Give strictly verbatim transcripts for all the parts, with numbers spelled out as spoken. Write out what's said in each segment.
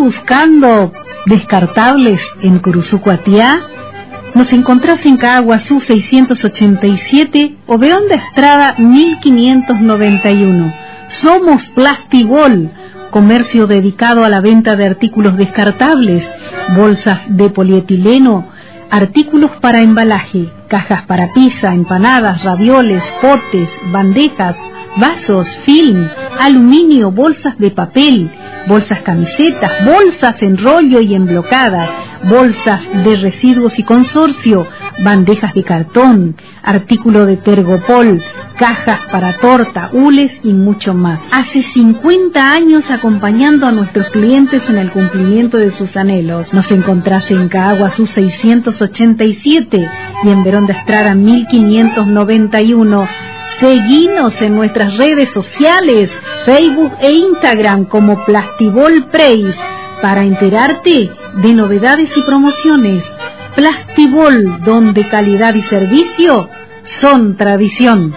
buscando descartables en Curuzucuatiá? Nos encontrás en Caaguazú seiscientos ochenta y siete o Beón de Estrada mil quinientos noventa y uno. Somos Plastibol, comercio dedicado a la venta de artículos descartables, bolsas de polietileno, artículos para embalaje, cajas para pizza, empanadas, ravioles, potes, bandejas, vasos, film, aluminio, bolsas de papel, bolsas camisetas, bolsas en rollo y emblocadas, bolsas de residuos y consorcio, bandejas de cartón, artículo de Tergopol, cajas para torta, hules y mucho más. Hace cincuenta años acompañando a nuestros clientes en el cumplimiento de sus anhelos. Nos encontrás en Caaguazú seiscientos ochenta y siete y en Beón de Estrada mil quinientos noventa y uno. Seguinos en nuestras redes sociales, Facebook e Instagram como Plastibol Preis para enterarte de novedades y promociones. Plastibol, donde calidad y servicio son tradición.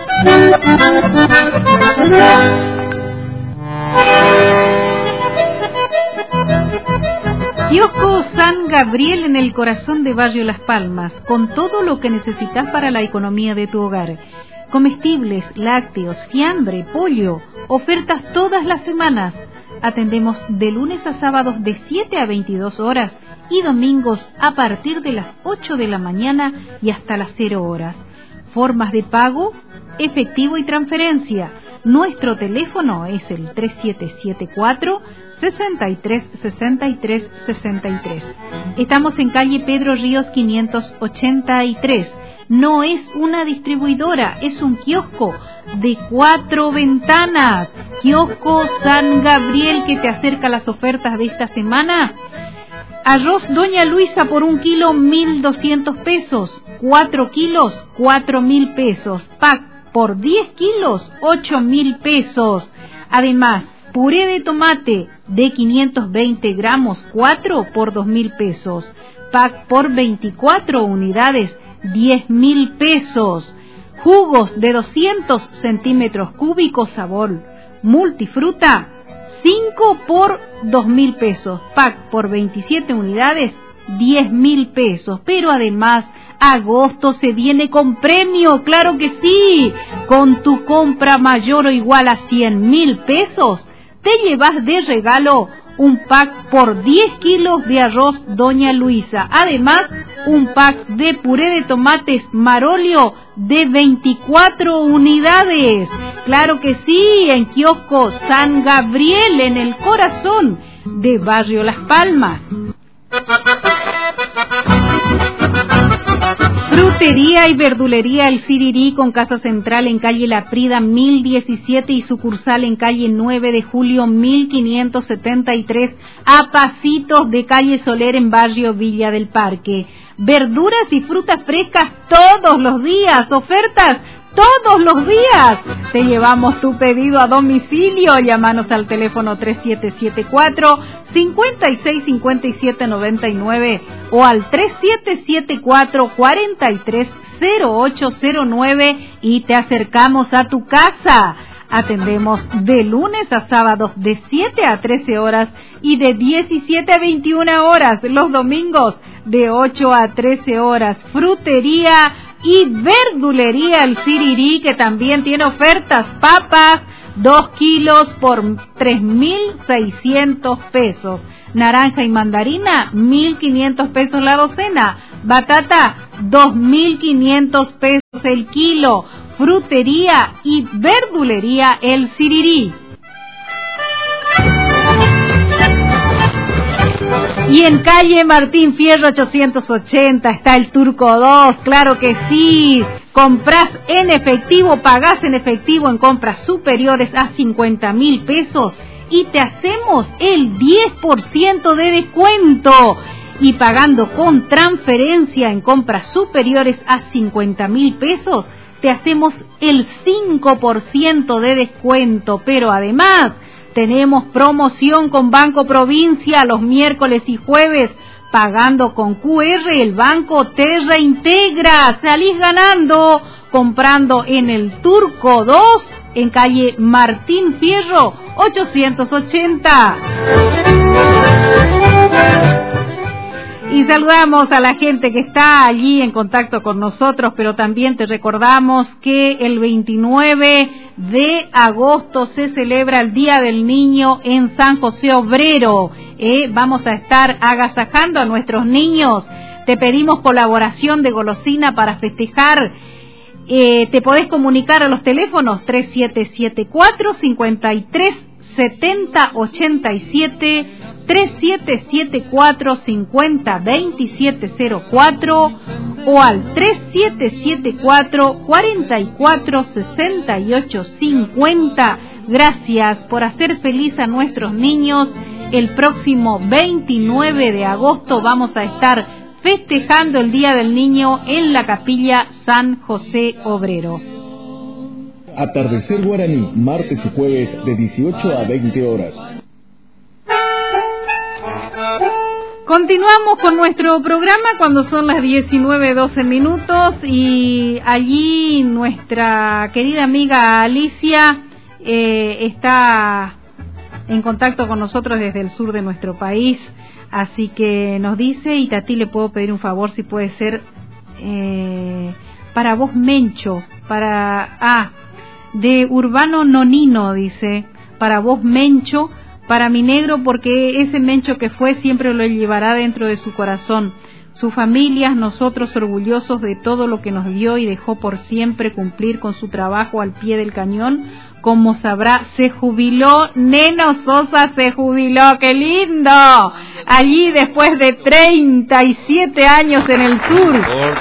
Kiosco San Gabriel en el corazón de Barrio Las Palmas, con todo lo que necesitas para la economía de tu hogar. Comestibles, lácteos, fiambre, pollo, ofertas todas las semanas. Atendemos de lunes a sábados de siete a veintidós horas y domingos a partir de las ocho de la mañana y hasta las cero horas. Formas de pago, efectivo y transferencia. Nuestro teléfono es el tres siete siete cuatro, sesenta y tres, sesenta y tres, sesenta y tres. Estamos en calle Pedro Ríos quinientos ochenta y tres. No es una distribuidora, es un kiosco de cuatro ventanas. Kiosco San Gabriel, que te acerca las ofertas de esta semana. Arroz Doña Luisa por un kilo, mil doscientos pesos. Cuatro kilos, cuatro mil pesos. Pack por diez kilos, ocho mil pesos. Además, puré de tomate de quinientos veinte gramos, cuatro por dos mil pesos. Pack por veinticuatro unidades, diez mil pesos. Jugos de doscientos centímetros cúbicos sabor multifruta, cinco por dos mil pesos. Pack por veintisiete unidades, diez mil pesos. Pero además, agosto se viene con premio, claro que sí. Con tu compra mayor o igual a cien mil pesos, te llevas de regalo un pack por diez kilos de arroz Doña Luisa. Además, un pack de puré de tomates Marolio de veinticuatro unidades. Claro que sí, en Kiosco San Gabriel, en el corazón de Barrio Las Palmas. Frutería y verdulería El Sirirí, con casa central en calle La Prida mil diecisiete y sucursal en calle nueve de julio mil quinientos setenta y tres, a pasitos de calle Soler en barrio Villa del Parque. Verduras y frutas frescas todos los días, ofertas todos los días. Te llevamos tu pedido a domicilio. Llámanos al teléfono tres siete siete cuatro, cinco seis cinco siete nueve nueve o al tres siete siete cuatro, cuatro tres cero ocho cero nueve y te acercamos a tu casa. Atendemos de lunes a sábados de siete a trece horas y de diecisiete a veintiuna horas. Los domingos de ocho a trece horas. Frutería y verdulería El Sirirí, que también tiene ofertas. Papas, dos kilos por tres mil seiscientos pesos. Naranja y mandarina, mil quinientos pesos la docena. Batata, dos mil quinientos pesos el kilo. Frutería y verdulería El Sirirí. Y en calle Martín Fierro ochocientos ochenta está el Turco dos, claro que sí. Comprás en efectivo, pagás en efectivo en compras superiores a cincuenta mil pesos y te hacemos el diez por ciento de descuento. Y pagando con transferencia en compras superiores a cincuenta mil pesos, te hacemos el cinco por ciento de descuento. Pero además, tenemos promoción con Banco Provincia los miércoles y jueves. Pagando con Q R, el banco te reintegra. Salís ganando comprando en el Turco dos, en calle Martín Fierro ochocientos ochenta. Y saludamos a la gente que está allí en contacto con nosotros, pero también te recordamos que el veintinueve de agosto se celebra el Día del Niño en San José Obrero. Eh, vamos a estar agasajando a nuestros niños. Te pedimos colaboración de golosina para festejar. Eh, te podés comunicar a los teléfonos tres siete siete cuatro, cincuenta y tres, setenta, ochenta y siete, tres siete siete cuatro, cincuenta, veintisiete cero cuatro o al tres siete siete cuatro, cuarenta y cuatro, sesenta y ocho cincuenta. Gracias por hacer feliz a nuestros niños. El próximo veintinueve de agosto vamos a estar festejando el Día del Niño en la Capilla San José Obrero. Atardecer Guaraní, martes y jueves de dieciocho a veinte horas. Continuamos con nuestro programa cuando son las diecinueve doce minutos y allí nuestra querida amiga Alicia eh, está en contacto con nosotros desde el sur de nuestro país, así que nos dice, y a ti le puedo pedir un favor si puede ser eh, para vos Mencho, para... ah de Urbano Nonino, dice, para vos Mencho, para mi negro, porque ese Mencho que fue siempre lo llevará dentro de su corazón. Su familia, nosotros orgullosos de todo lo que nos dio y dejó por siempre cumplir con su trabajo al pie del cañón. Como sabrá, se jubiló, Neno Sosa se jubiló, ¡qué lindo! Allí después de treinta y siete años en el sur.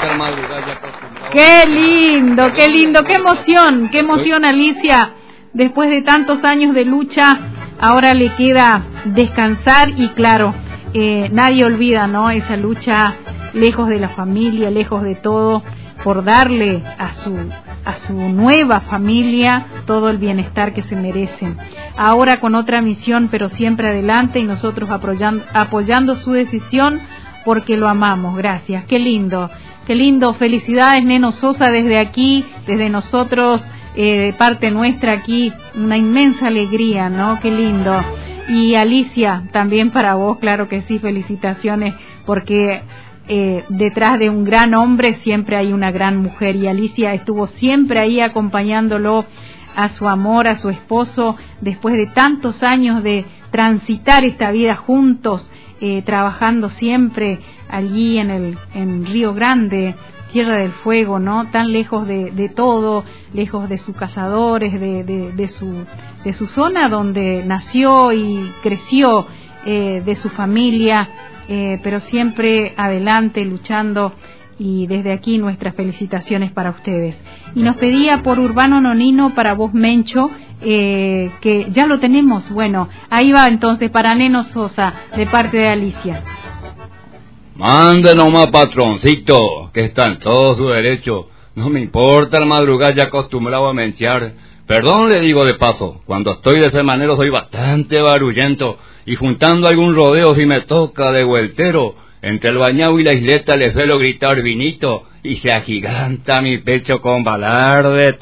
¡Qué lindo, qué lindo, qué emoción, qué emoción, Alicia! Después de tantos años de lucha, ahora le queda descansar y claro, eh, nadie olvida, ¿no? Esa lucha lejos de la familia, lejos de todo, por darle a su a su nueva familia todo el bienestar que se merecen. Ahora con otra misión, pero siempre adelante y nosotros apoyando, apoyando su decisión porque lo amamos. Gracias, qué lindo, qué lindo. Felicidades, Neno Sosa, desde aquí, desde nosotros, eh, de parte nuestra aquí, una inmensa alegría, ¿no? Qué lindo. Y Alicia, también para vos, claro que sí, felicitaciones, porque Eh, detrás de un gran hombre siempre hay una gran mujer, y Alicia estuvo siempre ahí acompañándolo a su amor, a su esposo, después de tantos años de transitar esta vida juntos, eh, trabajando siempre allí en el en Río Grande, Tierra del Fuego, ¿no? Tan lejos de, de todo, lejos de sus cazadores, de, de, de su de su zona donde nació y creció, eh, de su familia. Eh, pero siempre adelante, luchando, y desde aquí nuestras felicitaciones para ustedes. Y nos pedía por Urbano Nonino para vos Mencho, eh, que ya lo tenemos. Bueno, ahí va entonces para Neno Sosa, de parte de Alicia. Mande nomás, patroncito, que está en todo su derecho. No me importa el madrugar, ya acostumbrado a menchear. Perdón, le digo de paso, cuando estoy de ese manero soy bastante barullento, y juntando algún rodeo si me toca de vueltero, entre el bañado y la isleta le suelo gritar vinito, y se agiganta mi pecho con balar de